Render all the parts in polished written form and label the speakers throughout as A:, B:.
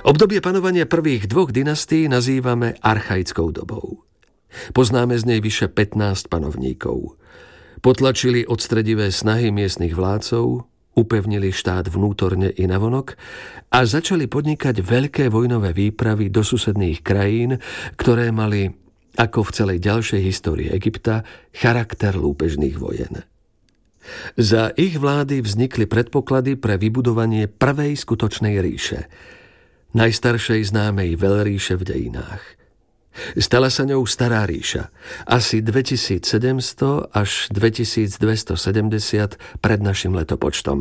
A: Obdobie panovania prvých dvoch dynastií nazývame archaickou dobou. Poznáme z nej vyše 15 panovníkov. Potlačili odstredivé snahy miestnych vládcov, upevnili štát vnútorne i navonok a začali podnikať veľké vojnové výpravy do susedných krajín, ktoré mali, ako v celej ďalšej histórii Egypta, charakter lúpežných vojen. Za ich vlády vznikli predpoklady pre vybudovanie prvej skutočnej ríše, najstaršej známej veľríše v dejinách. Stala sa ňou Stará ríša, asi 2700 až 2270 pred našim letopočtom,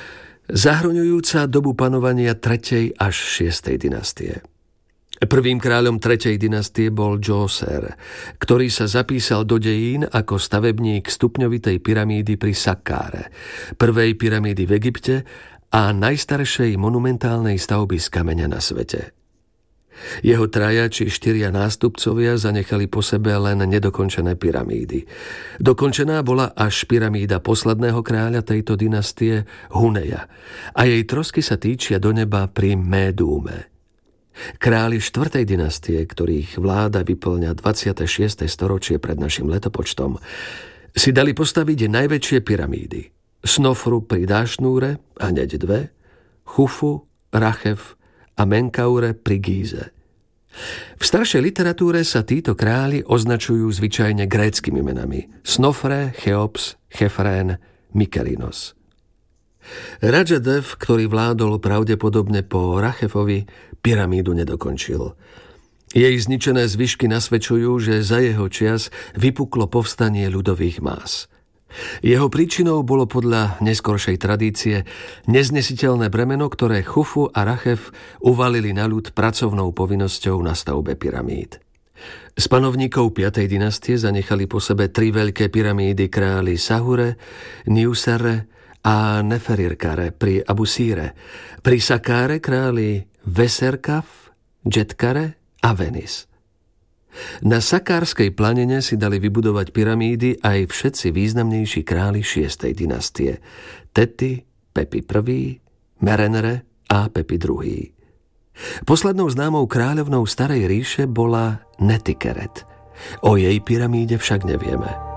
A: zahŕňujúca dobu panovania 3. až 6. dynastie. Prvým kráľom 3. dynastie bol Džóser, ktorý sa zapísal do dejín ako stavebník stupňovitej pyramídy pri Sakkáre, prvej pyramídy v Egypte a najstaršej monumentálnej stavby z kameňa na svete. Jeho 3 či 4 nástupcovia zanechali po sebe len nedokončené pyramídy. Dokončená bola až pyramída posledného kráľa tejto dynastie, Huneja, a jej trosky sa týčia do neba pri Médúme. Králi 4. dynastie, ktorých vláda vyplňa 26. storočie pred našim letopočtom, si dali postaviť najväčšie pyramídy. Snofru pri Dášnúre a hneď 2, Chufu, Rachef a Menkaure pri Gíze. V staršej literatúre sa títo králi označujú zvyčajne gréckymi menami: Snofre, Cheops, Chefrén, Mykerinos. Radžadev, ktorý vládol pravdepodobne po Rachefovi, pyramídu nedokončil. Jej zničené zvyšky nasvedčujú, že za jeho čias vypuklo povstanie ľudových más. Jeho príčinou bolo podľa neskoršej tradície neznesiteľné bremeno, ktoré Chufu a Rachef uvalili na ľud pracovnou povinnosťou na stavbe pyramíd. Z panovníkov 5. dynastie zanechali po sebe 3 veľké pyramídy králi Sahure, Niusere a Neferirkare pri Abusíre, pri Sakáre králi Veserkaf, Džetkare a Venis. Na Sakárskej planine si dali vybudovať pyramídy aj všetci významnejší králi 6. dynastie: Teti, Pepi I, Merenre a Pepi II. Poslednou známou kráľovnou Starej ríše bola Netikeret. O jej pyramíde však nevieme.